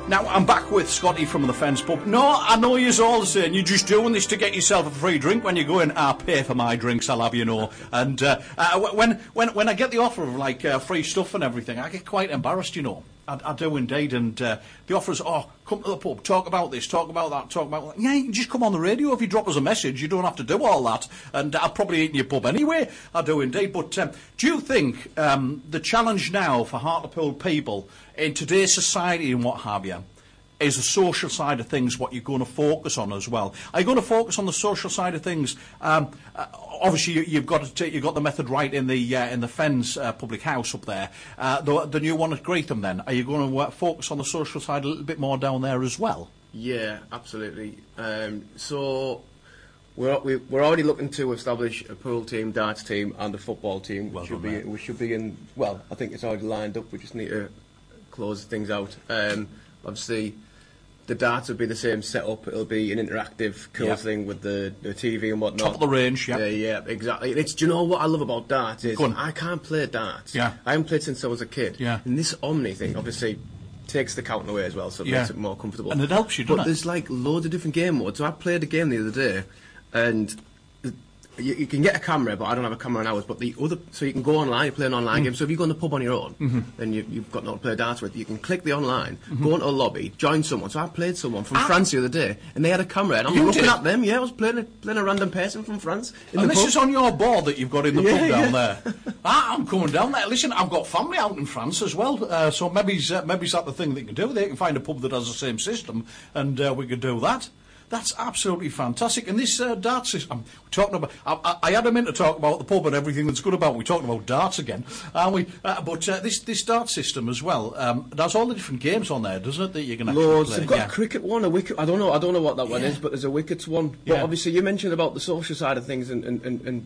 Now, I'm back with Scotty from the Fence Pub. No, I know you're all saying you're just doing this to get yourself a free drink when you go in. I'll pay for my drinks, I'll have you know. And when I get the offer of, like, free stuff and everything, I get quite embarrassed, you know. I do indeed. And the offer is, come to the pub, talk about this, talk about that, talk about that. Yeah, you can just come on the radio if you drop us a message. You don't have to do all that. And I'll probably eat in your pub anyway. I do indeed. But do you think the challenge now for Hartlepool people in today's society and what have you is the social side of things what you're going to focus on as well? Are you going to focus on the social side of things? Obviously, you've got the method right in the Fens public house up there. The new one at Greetham. Then, are you going to focus on the social side a little bit more down there as well? Yeah, absolutely. So we're already looking to establish a pool team, darts team, and a football team. Well we should be in. Well, I think it's already lined up. We just need to close things out. Obviously, the darts will be the same setup. It'll be an interactive, cool thing with the TV and whatnot. Top of the range, yeah. Yeah, exactly. Do you know what I love about darts is I can't play darts. Yeah. I haven't played since I was a kid. Yeah. And this Omni thing, obviously, takes the counting away as well, so it makes it more comfortable. And it helps you, doesn't it? But there's like loads of different game modes. So I played a game the other day, and you can get a camera, but I don't have a camera on ours. But so you can go online, you play an online game. So if you go in the pub on your own, then you've got no one to play darts with. You can click the online, go into a lobby, join someone. So I played someone from France the other day, and they had a camera, and I'm looking at them. Yeah, I was playing a random person from France. And this is on your board that you've got in the pub down there. I'm coming down there. Listen, I've got family out in France as well, so maybe it's that the thing they can do. They can find a pub that has the same system, and we could do that. That's absolutely fantastic. And this darts system, we're talking about. I had a minute to talk about the pub and everything that's good about it. We're talking about darts again, aren't we? But this dart system as well. There's all the different games on there, doesn't it? That you can actually play. They've got a cricket one, a wicket. I don't know what that one is, but there's a wickets one. But obviously, you mentioned about the social side of things and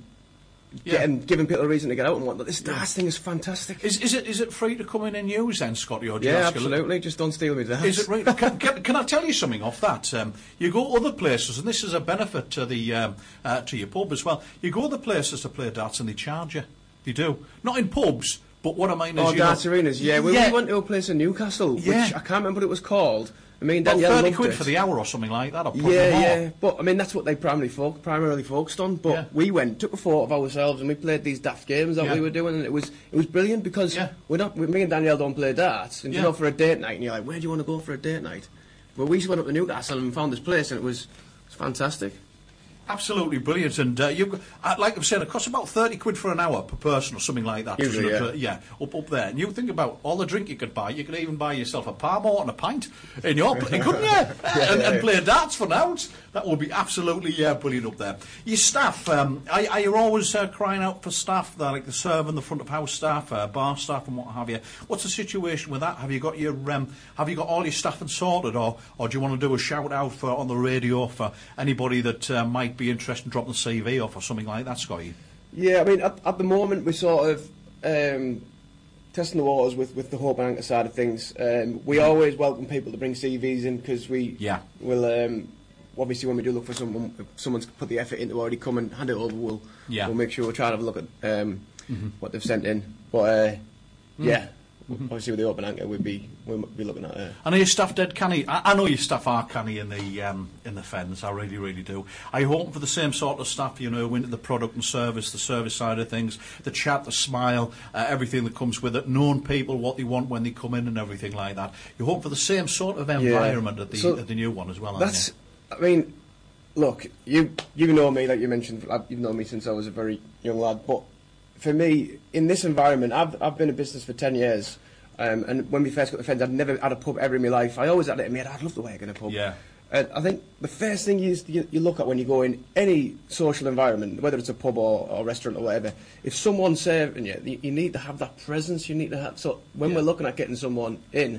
giving people a reason to get out and whatnot. This darts thing is fantastic. Is it free to come in and use then, Scotty? Or do you absolutely. Just don't steal me darts. Is it right? Can I tell you something off that? You go other places, and this is a benefit to the to your pub as well. You go other places to play darts, and they charge you. They do. Not in pubs, but what I mean is darts arenas. Yeah, we went to a place in Newcastle, which I can't remember what it was called. I mean, Danielle £30 loved it. for the hour or something like that. Or yeah. But I mean, that's what they primarily focused on. But we took a photo of ourselves, and we played these daft games that we were doing, and it was brilliant because me and Danielle don't play darts, and you know, for a date night, and you're like, where do you want to go for a date night? Well, we just went up to Newcastle and found this place, and it was fantastic. Absolutely brilliant, and like I've said, it costs about £30 for an hour per person or something like that. Usually, up there. And you think about all the drink you could buy. You could even buy yourself a Parmore and a pint in your couldn't you? And play darts for now. That would be absolutely brilliant up there. Your staff, are you always crying out for staff, like the serve and the front of house staff, bar staff, and what have you? What's the situation with that? Have you got all your staff sorted, or do you want to do a shout out on the radio for anybody that might be interested in dropping the CV off or something like that, Scotty? Yeah, I mean, at the moment we're sort of testing the waters with the Hope and Anchor side of things. We always welcome people to bring CVs in because we will. Obviously, when we do look for someone, if someone's put the effort into already come and hand it over, we'll make sure we'll try to have a look at what they've sent in. But obviously with the Open Anchor, we'll be looking at. I know your staff dead canny. I know your staff are canny in the Fens. I really, really do. I hope for the same sort of staff, you know, into the product and service, the service side of things, the chat, the smile, everything that comes with it, knowing people what they want when they come in and everything like that. You hope for the same sort of environment at the new one as well. Aren't you? I mean, look, you know me, like you mentioned, you've known me since I was a very young lad, but for me, in this environment, I've been in business for 10 years, and when we first got the Fens, I'd never had a pub ever in my life. I always had it in my head, I'd love to work in a pub. Yeah. I think the first thing you look at when you go in any social environment, whether it's a pub or a restaurant or whatever, if someone's serving you, you need to have that presence, you need to have, so when we're looking at getting someone in,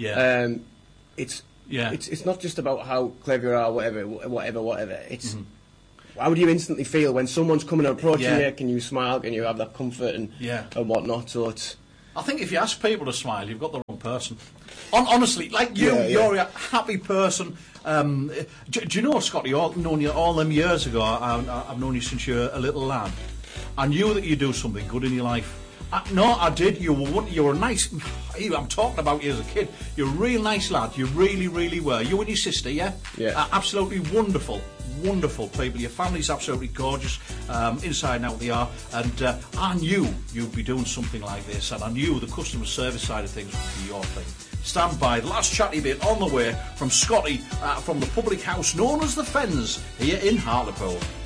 it's not just about how clever you are, whatever. It's how do you instantly feel when someone's coming and approaching you? Can you smile? Can you have that comfort and whatnot? So it's. I think if you ask people to smile, you've got the wrong person. Honestly, like you're a happy person. Do you know, Scotty? I've known you all them years ago. I've known you since you're a little lad. I knew that you do something good in your life. No, I did. You were a nice... I'm talking about you as a kid. You're a real nice lad. You really, really were. You and your sister, yeah? Yeah. Absolutely wonderful. Wonderful people. Your family's absolutely gorgeous, inside and out they are. And I knew you'd be doing something like this, and I knew the customer service side of things would be your thing. Stand by. The last chatty bit on the way from Scotty from the public house known as the Fens here in Hartlepool.